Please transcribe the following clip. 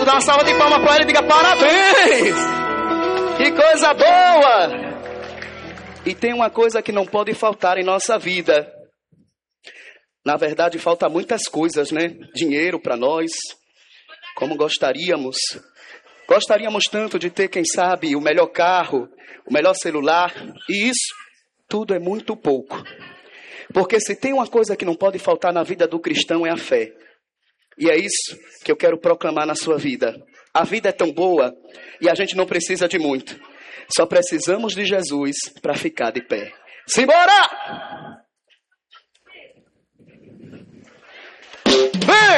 Dá uma salva de palmas para ele e diga parabéns! Que coisa boa! E tem uma coisa que não pode faltar em nossa vida. Na verdade, falta muitas coisas, né? Dinheiro para nós, como gostaríamos. Gostaríamos tanto de ter, quem sabe, o melhor carro, o melhor celular. E isso tudo é muito pouco. Porque se tem uma coisa que não pode faltar na vida do cristão é a fé. E é isso que eu quero proclamar na sua vida. A vida é tão boa e a gente não precisa de muito. Só precisamos de Jesus para ficar de pé. Simbora! Vem!